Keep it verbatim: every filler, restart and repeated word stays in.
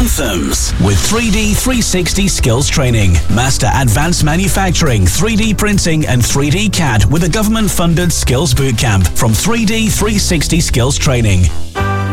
Anthems with three D three sixty skills training. Master advanced manufacturing, three D printing and three D C A D with a government-funded skills bootcamp from three D three sixty skills training.